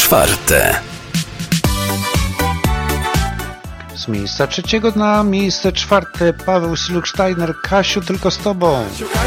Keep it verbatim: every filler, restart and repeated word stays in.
czwarte. Z miejsca trzeciego na miejsce czwarte Paweł Siluksteiner, Kasiu, tylko z tobą.